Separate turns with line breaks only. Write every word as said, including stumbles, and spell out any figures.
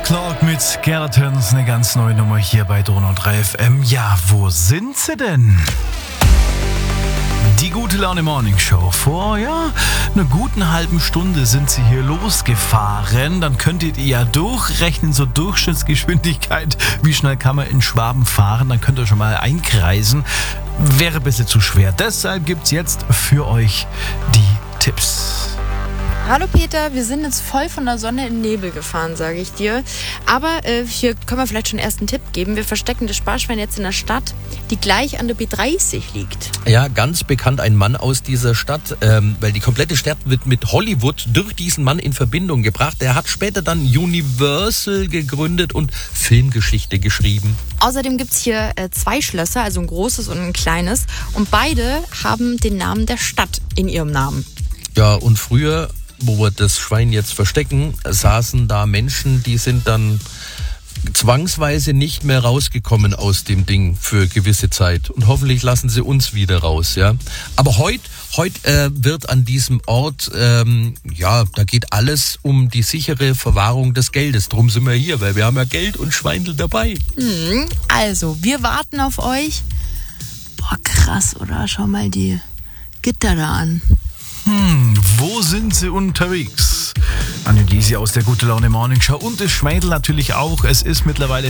Clark mit Skeletons, eine ganz neue Nummer hier bei Donau drei F M. Ja, wo sind sie denn? Die Gute Laune Morning Show. Vor, ja, einer guten halben Stunde sind sie hier losgefahren. Dann könntet ihr ja durchrechnen, so Durchschnittsgeschwindigkeit, wie schnell kann man in Schwaben fahren. Dann könnt ihr schon mal einkreisen. Wäre ein bisschen zu schwer. Deshalb gibt's jetzt für euch die Tipps.
Hallo Peter, wir sind jetzt voll von der Sonne in den Nebel gefahren, sage ich dir. Aber äh, hier können wir vielleicht schon erst einen Tipp geben. Wir verstecken das Sparschwein jetzt in der Stadt, die gleich an der B dreißig liegt.
Ja, ganz bekannt, ein Mann aus dieser Stadt, ähm, weil die komplette Stadt wird mit Hollywood durch diesen Mann in Verbindung gebracht. Der hat später dann Universal gegründet und Filmgeschichte geschrieben.
Außerdem gibt es hier äh, zwei Schlösser, also ein großes und ein kleines. Und beide haben den Namen der Stadt in ihrem Namen.
Ja, und früher, wo wir das Schwein jetzt verstecken, saßen da Menschen, die sind dann zwangsweise nicht mehr rausgekommen aus dem Ding für gewisse Zeit. Und hoffentlich lassen sie uns wieder raus, ja. Aber heute heut, äh, wird an diesem Ort, ähm, ja, da geht alles um die sichere Verwahrung des Geldes. Drum sind wir hier, weil wir haben ja Geld und Schweindel dabei.
Mhm. Also, wir warten auf euch. Boah, krass, oder? Schau mal die Gitter da an.
Hm, wo sind sie unterwegs? Anneliese aus der Gute Laune Morning Show und das Schweindel natürlich auch. Es ist mittlerweile